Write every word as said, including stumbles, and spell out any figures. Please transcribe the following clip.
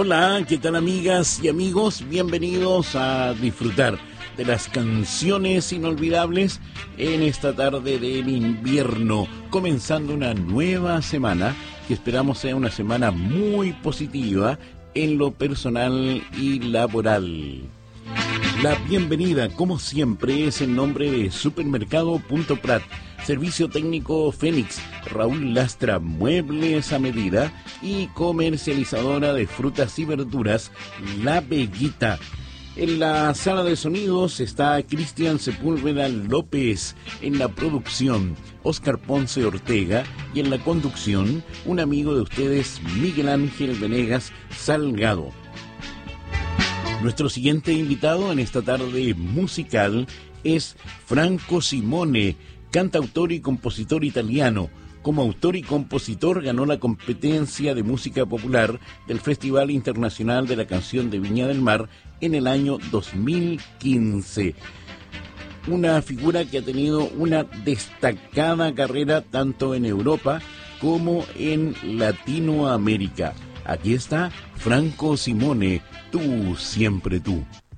Hola, ¿qué tal amigas y amigos? Bienvenidos a disfrutar de las canciones inolvidables en esta tarde del invierno, comenzando una nueva semana que esperamos sea una semana muy positiva en lo personal y laboral. La bienvenida, como siempre, es en nombre de Supermercado Punto Prat, Servicio Técnico Fénix, Raúl Lastra, Muebles a Medida y comercializadora de frutas y verduras, La Veguita. En la sala de sonidos está Cristian Sepúlveda López, en la producción Oscar Ponce Ortega y en la conducción un amigo de ustedes, Miguel Ángel Venegas Salgado. Nuestro siguiente invitado en esta tarde musical es Franco Simone, cantautor y compositor italiano. Como autor y compositor ganó la competencia de música popular del Festival Internacional de la Canción de Viña del Mar en el año dos mil quince. Una figura que ha tenido una destacada carrera tanto en Europa como en Latinoamérica. Aquí está Franco Simone, Tú siempre tú.